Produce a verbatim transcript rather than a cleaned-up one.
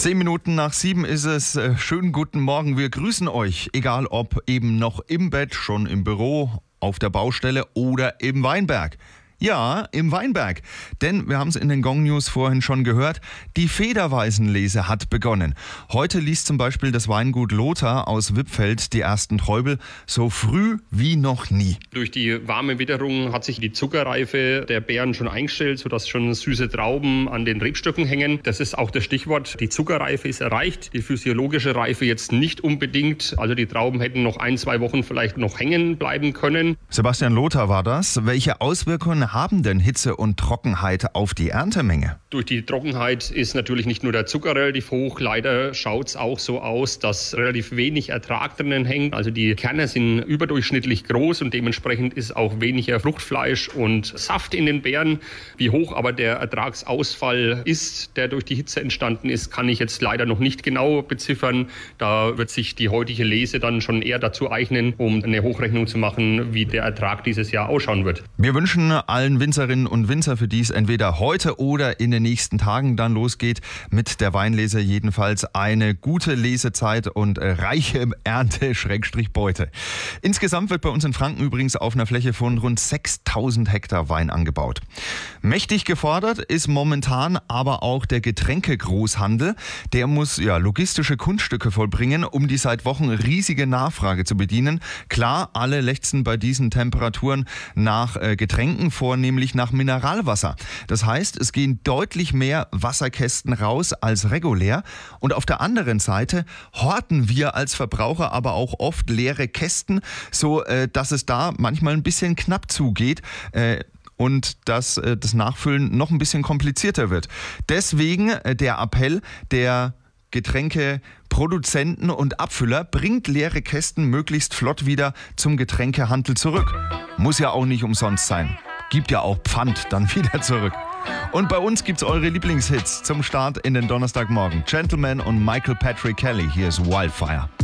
Zehn Minuten nach sieben ist es. Äh, Schönen guten Morgen. Wir grüßen euch, egal ob eben noch im Bett, schon im Büro, auf der Baustelle oder im Weinberg. Ja, im Weinberg. Denn wir haben es in den Gong News vorhin schon gehört, die Federweisenlese hat begonnen. Heute liest zum Beispiel das Weingut Lothar aus Wippfeld die ersten Träubel so früh wie noch nie. Durch die warme Witterung hat sich die Zuckerreife der Beeren schon eingestellt, sodass schon süße Trauben an den Rebstöcken hängen. Das ist auch das Stichwort. Die Zuckerreife ist erreicht, die physiologische Reife jetzt nicht unbedingt. Also die Trauben hätten noch ein, zwei Wochen vielleicht noch hängen bleiben können. Sebastian Lothar war das. Welche Auswirkungen haben denn Hitze und Trockenheit auf die Erntemenge? Durch die Trockenheit ist natürlich nicht nur der Zucker relativ hoch. Leider schaut es auch so aus, dass relativ wenig Ertrag drinnen hängt. Also die Kerne sind überdurchschnittlich groß und dementsprechend ist auch weniger Fruchtfleisch und Saft in den Beeren. Wie hoch aber der Ertragsausfall ist, der durch die Hitze entstanden ist, kann ich jetzt leider noch nicht genau beziffern. Da wird sich die heutige Lese dann schon eher dazu eignen, um eine Hochrechnung zu machen, wie der Ertrag dieses Jahr ausschauen wird. Wir wünschen allen Winzerinnen und Winzer, für die es entweder heute oder in den nächsten Tagen dann losgeht, mit der Weinlese jedenfalls eine gute Lesezeit und reiche Ernte Schrägstrich Beute. Insgesamt wird bei uns in Franken übrigens auf einer Fläche von rund sechstausend Hektar Wein angebaut. Mächtig gefordert ist momentan aber auch der Getränkegroßhandel. Der muss ja logistische Kunststücke vollbringen, um die seit Wochen riesige Nachfrage zu bedienen. Klar, alle lechzen bei diesen Temperaturen nach äh, Getränken, vornehmlich nach Mineralwasser. Das heißt, es gehen deutlich mehr Wasserkästen raus als regulär. Und auf der anderen Seite horten wir als Verbraucher aber auch oft leere Kästen, so äh, dass es da manchmal ein bisschen knapp zugeht. Äh, und dass äh, das Nachfüllen noch ein bisschen komplizierter wird. Deswegen äh, der Appell der Getränkeproduzenten und Abfüller: bringt leere Kästen möglichst flott wieder zum Getränkehandel zurück. Muss ja auch nicht umsonst sein. Gibt ja auch Pfand dann wieder zurück. Und bei uns gibt's eure Lieblingshits zum Start in den Donnerstagmorgen. Gentleman und Michael Patrick Kelly. Hier ist Wildfire.